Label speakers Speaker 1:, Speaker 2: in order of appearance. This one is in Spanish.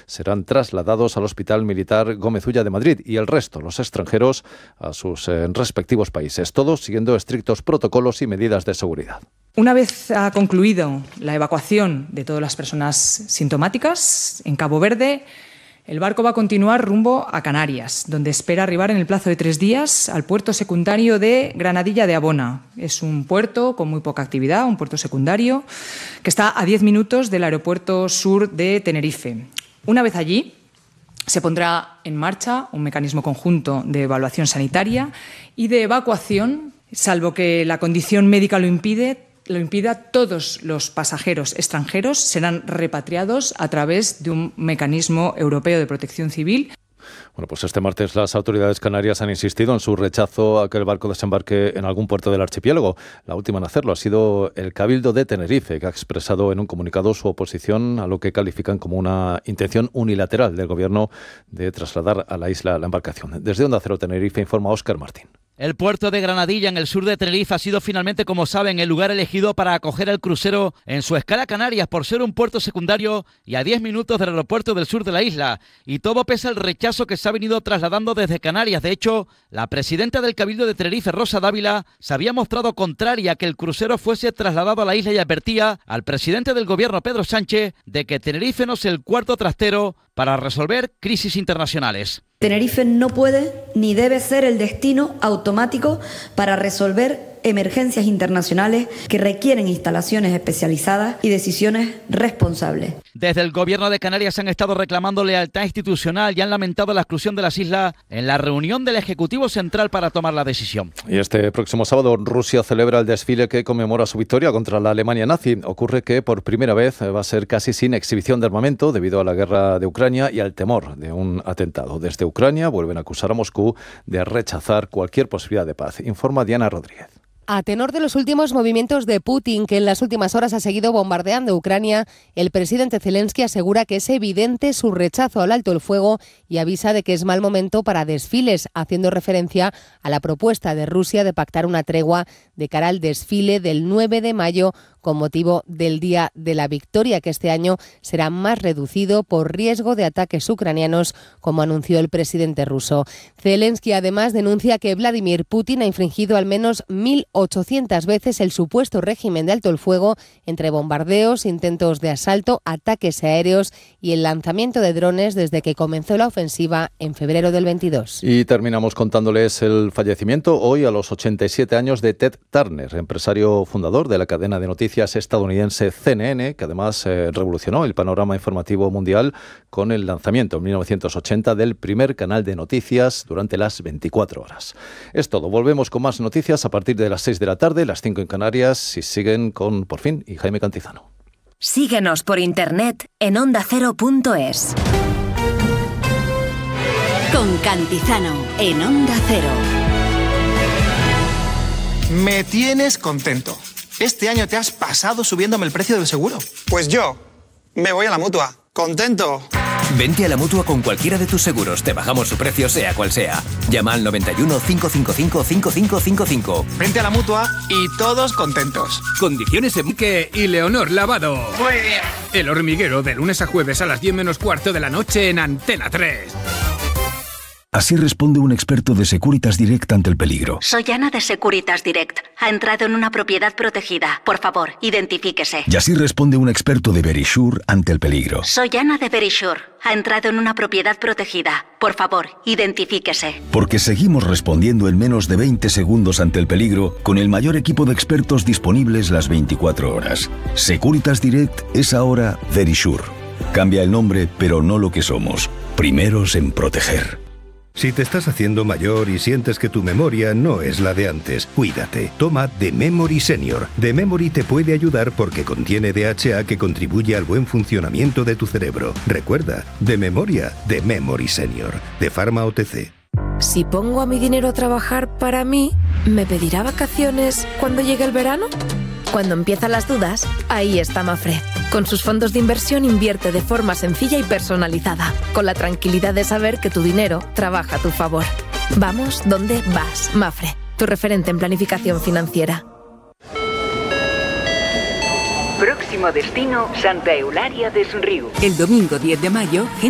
Speaker 1: serán trasladados al Hospital Militar Gómez Ulla de Madrid y el resto, los extranjeros, a sus respectivos países, todos siguiendo estrictos protocolos y medidas de seguridad.
Speaker 2: Una vez ha concluido la evacuación de todas las personas sintomáticas en Cabo Verde, el barco va a continuar rumbo a Canarias, donde espera arribar en el plazo de 3 días al puerto secundario de Granadilla de Abona. Es un puerto con muy poca actividad, un puerto secundario, que está a 10 minutos del aeropuerto sur de Tenerife. Una vez allí, se pondrá en marcha un mecanismo conjunto de evaluación sanitaria y de evacuación, salvo que la condición médica lo impida, todos los pasajeros extranjeros serán repatriados a través de un mecanismo europeo de protección civil.
Speaker 1: Bueno, pues este martes las autoridades canarias han insistido en su rechazo a que el barco desembarque en algún puerto del archipiélago. La última en hacerlo ha sido el Cabildo de Tenerife, que ha expresado en un comunicado su oposición a lo que califican como una intención unilateral del gobierno de trasladar a la isla la embarcación. Desde Onda Cero Tenerife informa Óscar Martín.
Speaker 3: El puerto de Granadilla, en el sur de Tenerife, ha sido finalmente, como saben, el lugar elegido para acoger el crucero en su escala a Canarias por ser un puerto secundario y a 10 minutos del aeropuerto del sur de la isla. Y todo pese al rechazo que se ha venido trasladando desde Canarias. De hecho, la presidenta del Cabildo de Tenerife, Rosa Dávila, se había mostrado contraria a que el crucero fuese trasladado a la isla y advertía al presidente del gobierno, Pedro Sánchez, de que Tenerife no es el cuarto trastero para resolver crisis internacionales.
Speaker 4: Tenerife no puede ni debe ser el destino automático para resolver emergencias internacionales que requieren instalaciones especializadas y decisiones responsables.
Speaker 3: Desde el gobierno de Canarias han estado reclamando lealtad institucional y han lamentado la exclusión de las islas en la reunión del Ejecutivo Central para tomar la decisión.
Speaker 1: Y este próximo sábado Rusia celebra el desfile que conmemora su victoria contra la Alemania nazi. Ocurre que por primera vez va a ser casi sin exhibición de armamento debido a la guerra de Ucrania y al temor de un atentado. Desde Ucrania vuelven a acusar a Moscú de rechazar cualquier posibilidad de paz. Informa Diana Rodríguez.
Speaker 5: A tenor de los últimos movimientos de Putin, que en las últimas horas ha seguido bombardeando Ucrania, el presidente Zelensky asegura que es evidente su rechazo al alto el fuego y avisa de que es mal momento para desfiles, haciendo referencia a la propuesta de Rusia de pactar una tregua de cara al desfile del 9 de mayo con motivo del Día de la Victoria, que este año será más reducido por riesgo de ataques ucranianos, como anunció el presidente ruso. Zelensky además denuncia que Vladimir Putin ha infringido al menos 1.800 veces el supuesto régimen de alto el fuego entre bombardeos, intentos de asalto, ataques aéreos y el lanzamiento de drones desde que comenzó la ofensiva en febrero del 22.
Speaker 1: Y terminamos contándoles el fallecimiento hoy a los 87 años de Ted Turner, empresario fundador de la cadena de noticias estadounidense CNN, que además revolucionó el panorama informativo mundial con el lanzamiento en 1980 del primer canal de noticias durante las 24 horas. Es todo. Volvemos con más noticias a partir de las 6 de la tarde, las 5 en Canarias, y siguen con Por Fin y Jaime Cantizano.
Speaker 6: Síguenos por internet en ondacero.es. Con Cantizano en Onda Cero.
Speaker 7: Me tienes contento. Este año te has pasado subiéndome el precio del seguro.
Speaker 8: Pues yo me voy a la Mutua. ¡Contento!
Speaker 9: Vente a la Mutua con cualquiera de tus seguros. Te bajamos su precio sea cual sea. Llama al 91 555 5555.
Speaker 7: Vente a la Mutua y todos contentos.
Speaker 10: Condiciones en Quique y Leonor Lavado.
Speaker 8: Muy bien.
Speaker 10: El Hormiguero, de lunes a jueves a las 10 menos cuarto de la noche en Antena 3.
Speaker 11: Así responde un experto de Securitas Direct ante el peligro.
Speaker 12: Soy Ana de Securitas Direct. Ha entrado en una propiedad protegida. Por favor, identifíquese.
Speaker 11: Y así responde un experto de Verisure ante el peligro.
Speaker 12: Soy Ana de Verisure. Ha entrado en una propiedad protegida. Por favor, identifíquese.
Speaker 11: Porque seguimos respondiendo en menos de 20 segundos ante el peligro con el mayor equipo de expertos disponibles las 24 horas. Securitas Direct es ahora Verisure. Cambia el nombre, pero no lo que somos. Primeros en proteger.
Speaker 13: Si te estás haciendo mayor y sientes que tu memoria no es la de antes, cuídate. Toma The Memory Senior. The Memory te puede ayudar porque contiene DHA que contribuye al buen funcionamiento de tu cerebro. Recuerda, de memoria, The Memory Senior, de Pharma OTC.
Speaker 14: Si pongo a mi dinero a trabajar para mí, ¿me pedirá vacaciones cuando llegue el verano? Cuando empiezan las dudas, ahí está Mafre. Con sus fondos de inversión invierte de forma sencilla y personalizada, con la tranquilidad de saber que tu dinero trabaja a tu favor. Vamos donde vas, Mafre, tu referente en planificación financiera.
Speaker 15: Próximo destino, Santa Eulalia des Riu.
Speaker 16: El domingo 10 de mayo,